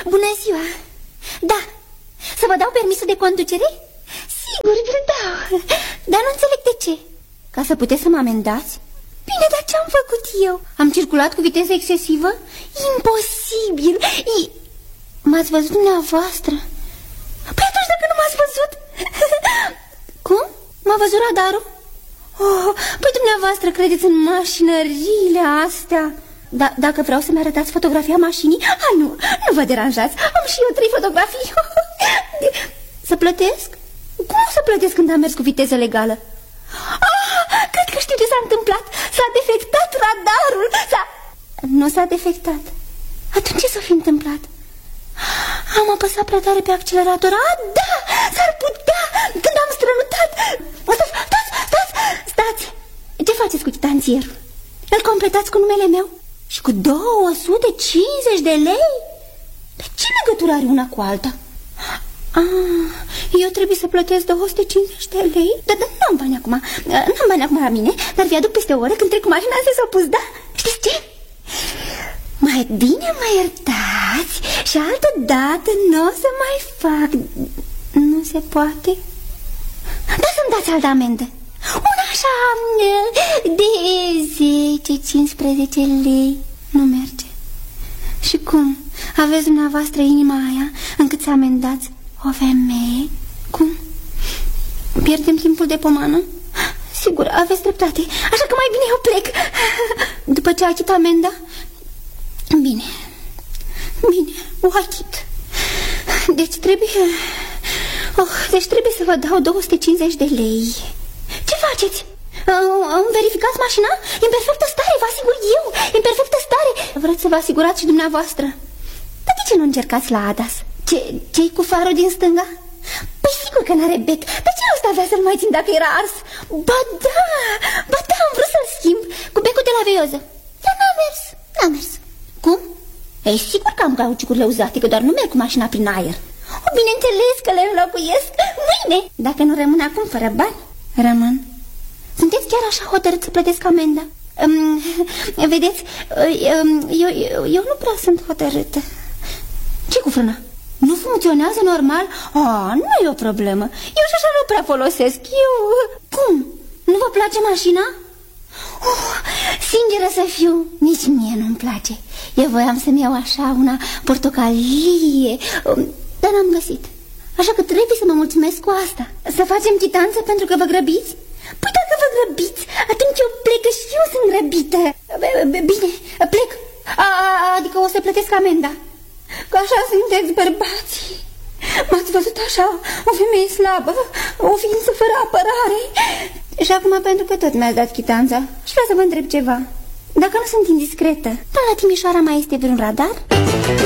Bună ziua! Da, să vă dau permisul de conducere? Sigur, vi-l dau. Dar nu înțeleg de ce. Ca să puteți să mă amendați? Bine, dar ce-am făcut eu? Am circulat cu viteză excesivă? Imposibil! M-ați văzut dumneavoastră? Păi atunci dacă nu m-ați văzut? Cum? M-a văzut radarul? Oh, păi dumneavoastră credeți în mașinăriile astea? Dacă vreau să-mi arătați fotografia mașinii? Nu vă deranjați, am și eu 3 fotografii. Să plătesc? Cum să plătesc când am mers cu viteză legală? Cred că știu ce s-a întâmplat. S-a defectat radarul. Nu s-a defectat. Atunci ce s-a fi întâmplat? Am apăsat prea tare pe accelerator. Da, s-ar putea. Când am strănutat. Stați. Ce faceți cu chitanțierul? Îl completați cu numele meu? Și cu 250 de lei? Dar ce legătură are una cu alta? Eu trebuie să plătesc 250 de lei? Dar n-am bani acum. N-am bani acum la mine. Dar vi aduc peste o oră când trec cu mașina să s-o pus, da? Știți ce? Mai bine mă iertați și altă dată nu o să mai fac. Nu se poate? Da, să-mi dați altă amendă. Una așa de 10-15 lei. Nu merge. Și cum? Aveți dumneavoastră inima aia încât să amendați o femeie? Cum? Pierdem timpul de pomană? Sigur, aveți dreptate. Așa că mai bine eu plec. După ce achit amenda? Bine, o achit. Deci trebuie să vă dau 250 de lei. Ce faceți? Îmi verificați mașina? E în perfectă stare, vă asigur eu. E în perfectă stare. Vreți să vă asigurați și dumneavoastră. Dar de ce nu încercați la ADAS? Ce-i cu farul din stânga? Păi sigur că n-are bec. Dar ce rost avea să-l mai țin dacă era ars? Ba da, am vrut să-l schimb cu becul de la veioză. Dar n-a mers. Cum? Ei, sigur că am cauciucurile uzate, că doar nu merg cu mașina prin aer. Bineînțeles că le înlocuiesc mâine. Dacă nu rămân acum fără bani, rămân. Sunteți chiar așa hotărât să plătesc amenda? Vedeți, eu nu prea sunt hotărâtă. Ce cu frâna? Nu funcționează normal? Nu e o problemă. Eu și așa nu prea folosesc. Cum? Nu vă place mașina? Sinceră să fiu, nici mie nu-mi place. Eu voiam să-mi iau așa una portocalie, dar n-am găsit. Așa că trebuie să mă mulțumesc cu asta. Să facem chitanță pentru că vă grăbiți? Păi dacă vă grăbiți, atunci eu plec, că și eu sunt grăbită. Bine, plec. Adică o să plătesc amenda. Că așa sunteți bărbații. M-ați văzut așa, o femeie slabă, o ființă fără apărare. Și acum, pentru că tot mi-ați dat chitanța, și vreau să vă întreb ceva. Dacă nu sunt indiscretă, până la Timișoara mai este vreun radar?